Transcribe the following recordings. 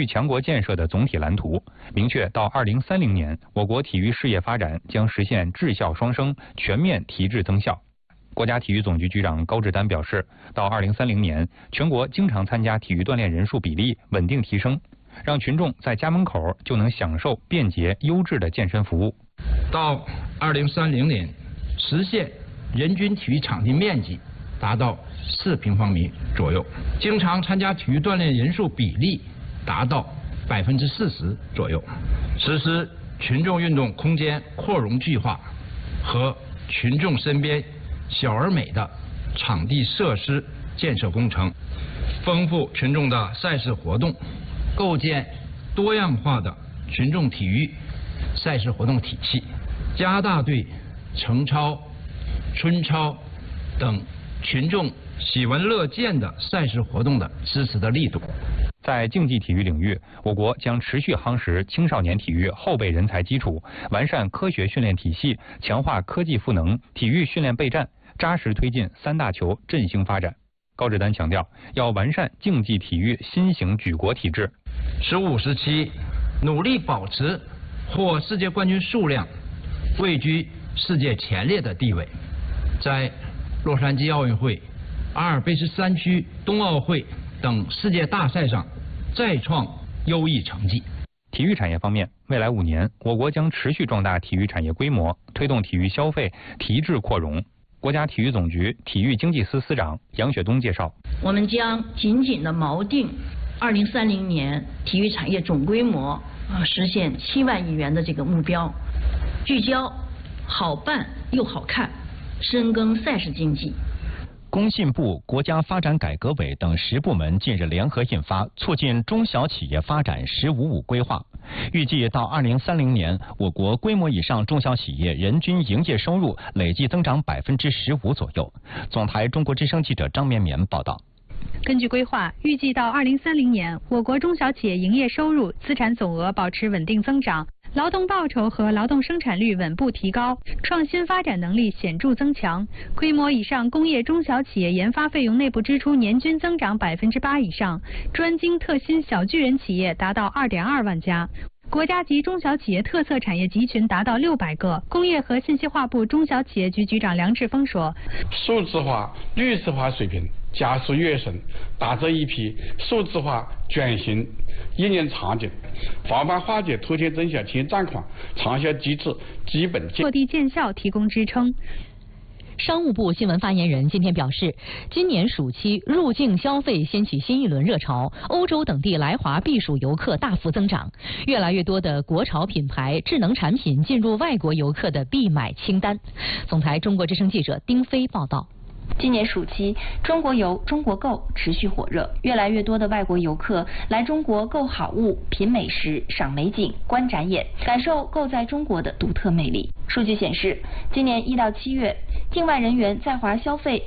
育强国建设的总体蓝图，明确到2030年，我国体育事业发展将实现质效双升，全面提质增效。国家体育总局局长高志丹表示，到2030年，全国经常参加体育锻炼人数比例稳定提升，让群众在家门口就能享受便捷优质的健身服务。 到2030年，实现人均体育场地面积达到4平方米左右，经常参加体育锻炼人数比例达到40%左右，实施群众运动空间扩容计划和群众身边小而美的场地设施建设工程，丰富群众的赛事活动，构建多样化的群众体育赛事活动体系，加大对程超、春超等群众喜闻乐见的赛事活动的支持的力度。 在竞技体育领域，我国将持续夯实青少年体育后备人才基础，完善科学训练体系，强化科技赋能，体育训练备战，扎实推进3大球振兴发展。高志丹强调，要完善竞技体育新型举国体制。 15、17努力保持获世界冠军数量位居世界前列的地位，在洛杉矶奥运会、阿尔卑斯山区冬奥会等世界大赛上再创优异成绩。 体育产业方面，未来5年，我国将持续壮大体育产业规模，推动体育消费提质扩容。国家体育总局体育经济司司长杨雪东介绍， 我们将紧紧地锚定2030年体育产业总规模实现7万亿元的这个目标，聚焦好办又好看，深耕赛事经济。 工信部、国家发展改革委等10部门近日联合印发《促进中小企业发展“15+5”规划》，预计到2030年，我国规模以上中小企业人均营业收入累计增长15%左右。总台中国之声记者张绵绵报道。 根据规划，预计到2030年，我国中小企业营业收入、资产总额保持稳定增长，劳动报酬和劳动生产率稳步提高，创新发展能力显著增强。规模以上工业中小企业研发费用内部支出年均增长8%以上，专精特新小巨人企业达到2.2万家。国家级中小企业特色产业集群达到600个。工业和信息化部中小企业局局长梁志峰说：“ 数字化、绿色化水平加速跃升，打造一批数字化转型应用场景，防范化解突天增效企业账款长效机制基本落地见效，提供支撑。” 商务部新闻发言人今天表示，今年暑期入境消费掀起新一轮热潮，欧洲等地来华避暑游客大幅增长，越来越多的国潮品牌、智能产品进入外国游客的必买清单。总台中国之声记者丁飞报道。 今年暑期，中国游、中国购持续火热，越来越多的外国游客来中国购好物、品美食、赏美景、观展演，感受购在中国的独特魅力。数据显示，今年1到7月，境外人员在华消费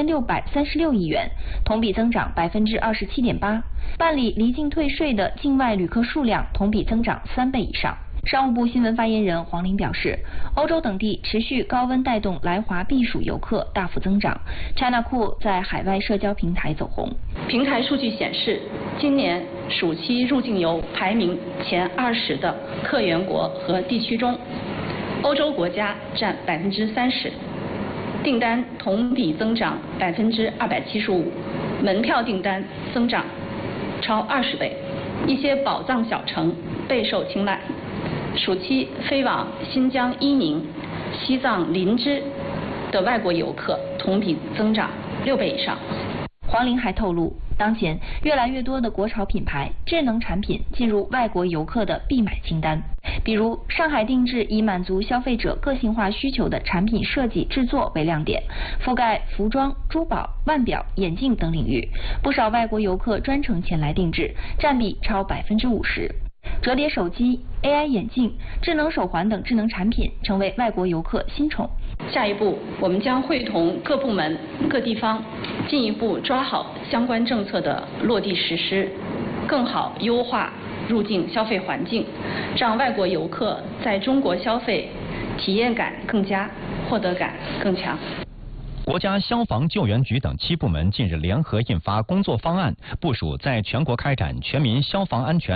2636亿元，同比增长27.8%，办理离境退税的境外旅客数量同比增长3倍以上。商务部新闻发言人黄玲表示，欧洲等地持续高温带动来华避暑游客大幅增长 ，China Cool 在海外社交平台走红。 平台数据显示，今年暑期入境游排名前20的客源国和地区中，欧洲国家占30%，订单同比增长275%，门票订单增长超20倍，一些宝藏小城备受青睐。暑期飞往新疆伊宁、西藏林芝的外国游客同比增长6倍以上。 黄玲还透露，当前越来越多的国潮品牌、智能产品进入外国游客的必买清单，比如上海定制以满足消费者个性化需求的产品设计制作为亮点，覆盖服装、珠宝、腕表、眼镜等领域，不少外国游客专程前来定制，占比超50%。折叠手机、AI 眼镜、智能手环等智能产品成为外国游客新宠。 下一步，我们将会同各部门、各地方进一步抓好相关政策的落地实施，更好优化入境消费环境，让外国游客在中国消费体验感更佳，获得感更强。 国家消防救援局等7部门近日联合印发工作方案，部署在全国开展全民消防安全